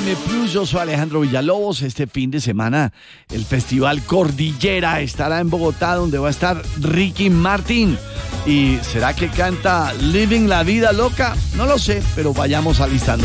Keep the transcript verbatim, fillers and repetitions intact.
M Plus, yo soy Alejandro Villalobos. Este fin de semana el Festival Cordillera estará en Bogotá, donde va a estar Ricky Martin. ¿Y será que canta Living la Vida Loca? No lo sé, pero vayamos alistando.